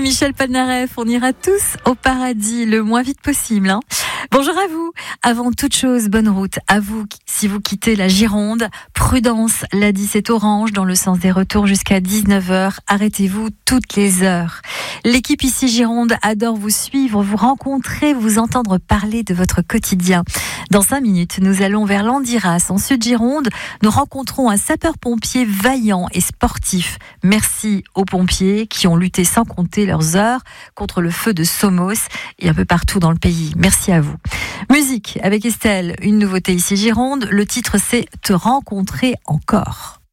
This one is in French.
Michel Polnareff, on ira tous au paradis le moins vite possible. Bonjour à vous. Avant toute chose, bonne route à vous si vous quittez la Gironde. Prudence, l'a dit, c'est orange dans le sens des retours jusqu'à 19h. Arrêtez-vous toutes les heures. L'équipe ici Gironde adore vous suivre, vous rencontrer, vous entendre parler de votre quotidien. Dans 5 minutes, nous allons vers Landiras, en Sud-Gironde. Nous rencontrons un sapeur-pompier vaillant et sportif. Merci aux pompiers qui ont lutté sans compter leurs heures contre le feu de Somos et un peu partout dans le pays. Merci à vous. Musique avec Estelle, une nouveauté ici Gironde. Le titre c'est Te rencontrer encore.